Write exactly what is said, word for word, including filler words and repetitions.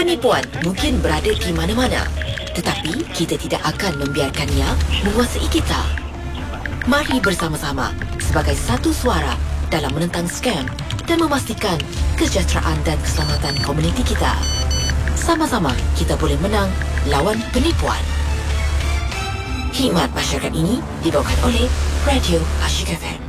Penipuan mungkin berada di mana-mana, tetapi kita tidak akan membiarkannya menguasai kita. Mari bersama-sama sebagai satu suara dalam menentang skam dan memastikan kesejahteraan dan keselamatan komuniti kita. Sama-sama kita boleh menang lawan penipuan. Khidmat masyarakat ini dibawakan oleh Radio Asyik F M.